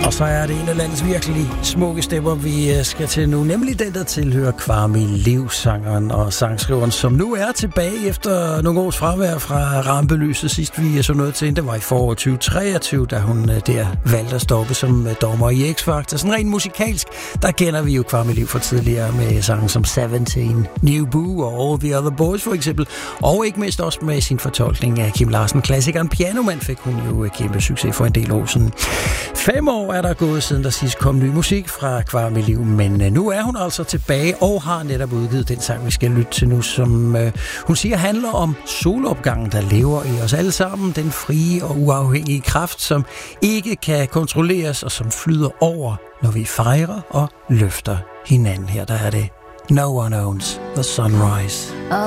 Og så er det en af landets virkelig smukke stemmer, vi skal til nu, nemlig den, der tilhører Kvarmi Liv, sangeren og sangskriveren, som nu er tilbage efter nogle års fravær fra rampelyset. Sidst vi så noget til hende, det var i foråret 2023, da hun der valgte at stoppe som dommer i X-Factor. Sådan rent musikalsk, der kender vi jo Kvarmi Liv fra tidligere med sange som 17, New Boo og All the Other Boys for eksempel, og ikke mindst også med sin fortolkning af Kim Larsen. Klassikeren Pianoman fik hun jo kæmpe succes for en del år siden. 5 år er der gået siden der sidst kom ny musik fra Kvarmi Liv, men nu er hun altså tilbage og har netop udgivet den sang, vi skal lytte til nu, som hun siger handler om solopgangen, der lever i os alle sammen. Den frie og uafhængige kraft, som ikke kan kontrolleres og som flyder over, når vi fejrer og løfter hinanden. Her der er det No One Owns the Sunrise.